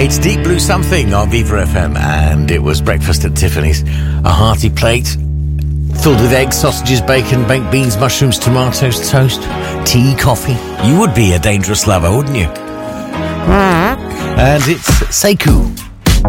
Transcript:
It's Deep Blue Something on Viva FM, and it was breakfast at Tiffany's. A hearty plate filled with eggs, sausages, bacon, baked beans, mushrooms, tomatoes, toast, tea, coffee. You would be a dangerous lover, wouldn't you? And it's Sekou.